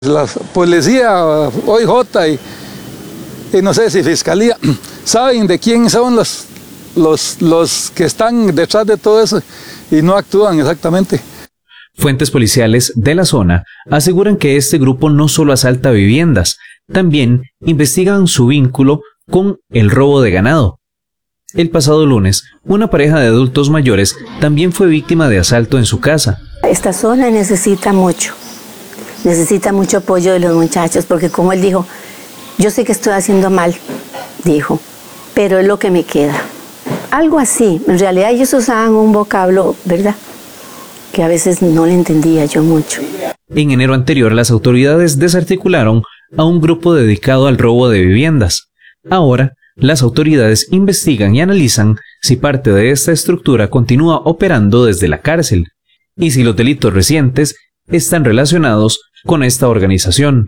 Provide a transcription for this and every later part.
La policía, OIJ y no sé si fiscalía, saben de quién son los que están detrás de todo eso y no actúan exactamente. Fuentes policiales de la zona aseguran que este grupo no solo asalta viviendas, también investigan su vínculo con el robo de ganado. El pasado lunes, una pareja de adultos mayores también fue víctima de asalto en su casa. Esta zona necesita mucho apoyo de los muchachos, porque como él dijo, yo sé que estoy haciendo mal, dijo, pero es lo que me queda. Algo así, en realidad ellos usaban un vocablo, ¿verdad?, que a veces no le entendía yo mucho. En enero anterior, las autoridades desarticularon a un grupo dedicado al robo de viviendas. Ahora, las autoridades investigan y analizan si parte de esta estructura continúa operando desde la cárcel y si los delitos recientes están relacionados con esta organización.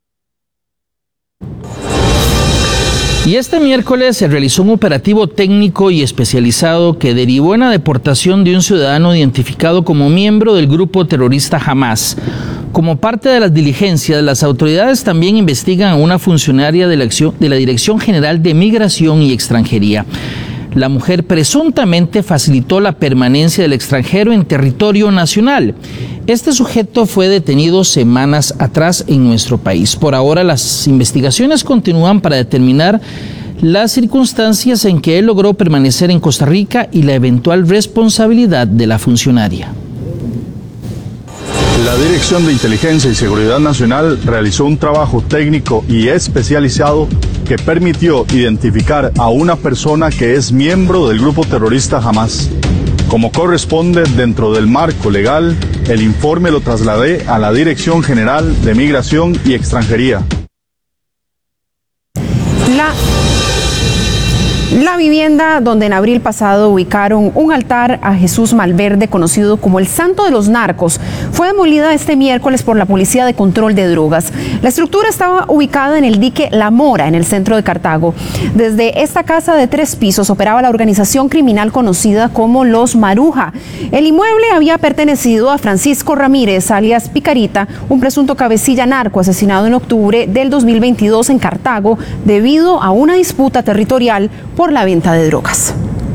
Y este miércoles se realizó un operativo técnico y especializado que derivó en la deportación de un ciudadano identificado como miembro del grupo terrorista Hamas. Como parte de las diligencias, las autoridades también investigan a una funcionaria de la Dirección General de Migración y Extranjería. La mujer presuntamente facilitó la permanencia del extranjero en territorio nacional. Este sujeto fue detenido semanas atrás en nuestro país. Por ahora, las investigaciones continúan para determinar las circunstancias en que él logró permanecer en Costa Rica y la eventual responsabilidad de la funcionaria. La Dirección de Inteligencia y Seguridad Nacional realizó un trabajo técnico y especializado que permitió identificar a una persona que es miembro del grupo terrorista Hamas. Como corresponde dentro del marco legal, el informe lo trasladé a la Dirección General de Migración y Extranjería. La vivienda donde en abril pasado ubicaron un altar a Jesús Malverde, conocido como el Santo de los Narcos, fue demolida este miércoles por la Policía de Control de Drogas. La estructura estaba ubicada en el dique La Mora, en el centro de Cartago. Desde esta casa de 3 pisos operaba la organización criminal conocida como Los Maruja. El inmueble había pertenecido a Francisco Ramírez, alias Picarita, un presunto cabecilla narco asesinado en octubre del 2022 en Cartago debido a una disputa territorial por la venta de drogas.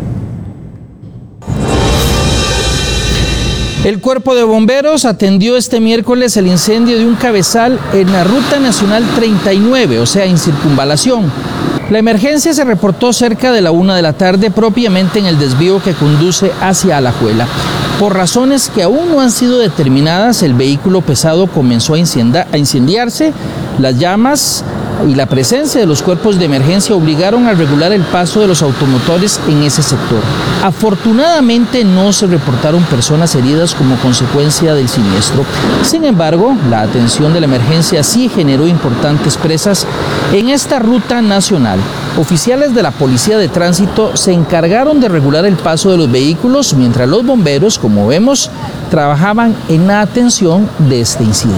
El Cuerpo de Bomberos atendió este miércoles el incendio de un cabezal en la Ruta Nacional 39, o sea, en circunvalación. La emergencia se reportó cerca de la 1 de la tarde, propiamente en el desvío que conduce hacia Alajuela. Por razones que aún no han sido determinadas, el vehículo pesado comenzó a incendiarse. Las llamas y la presencia de los cuerpos de emergencia obligaron a regular el paso de los automotores en ese sector. Afortunadamente no se reportaron personas heridas como consecuencia del siniestro. Sin embargo, la atención de la emergencia sí generó importantes presas en esta ruta nacional. Oficiales de la Policía de Tránsito se encargaron de regular el paso de los vehículos, mientras los bomberos, como vemos, trabajaban en la atención de este incidente.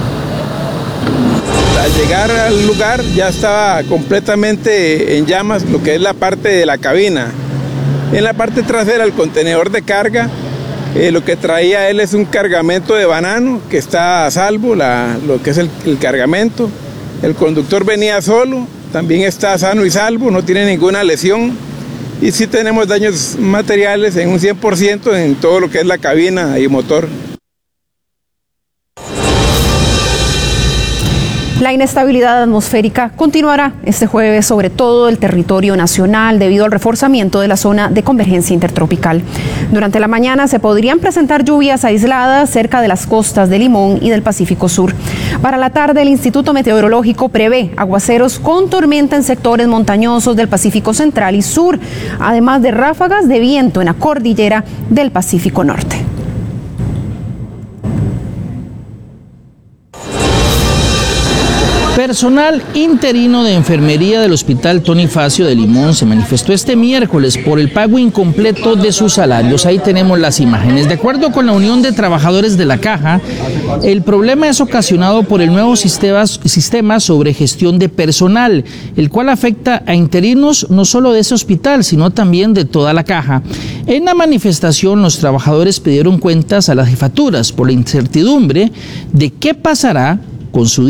Al llegar al lugar ya estaba completamente en llamas lo que es la parte de la cabina. En la parte trasera el contenedor de carga, lo que traía él es un cargamento de banano que está a salvo, lo que es el cargamento. El conductor venía solo, también está sano y salvo, no tiene ninguna lesión. Y sí tenemos daños materiales en un 100% en todo lo que es la cabina y motor. La inestabilidad atmosférica continuará este jueves sobre todo el territorio nacional debido al reforzamiento de la zona de convergencia intertropical. Durante la mañana se podrían presentar lluvias aisladas cerca de las costas de Limón y del Pacífico Sur. Para la tarde, el Instituto Meteorológico prevé aguaceros con tormenta en sectores montañosos del Pacífico Central y Sur, además de ráfagas de viento en la cordillera del Pacífico Norte. Personal interino de enfermería del Hospital Tony Facio de Limón se manifestó este miércoles por el pago incompleto de sus salarios. Ahí tenemos las imágenes. De acuerdo con la Unión de Trabajadores de la Caja, el problema es ocasionado por el nuevo sistema sobre gestión de personal, el cual afecta a interinos no solo de ese hospital, sino también de toda la Caja. En la manifestación, los trabajadores pidieron cuentas a las jefaturas por la incertidumbre de qué pasará con su